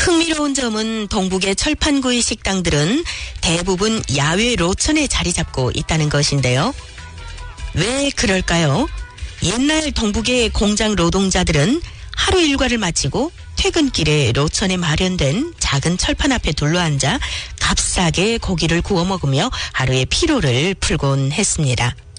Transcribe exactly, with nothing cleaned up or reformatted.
흥미로운 점은 동북의 철판구이 식당들은 대부분 야외 로천에 자리 잡고 있다는 것인데요. 왜 그럴까요? 옛날 동북의 공장 노동자들은 하루 일과를 마치고 퇴근길에 로천에 마련된 작은 철판 앞에 둘러앉아 값싸게 고기를 구워 먹으며 하루의 피로를 풀곤 했습니다.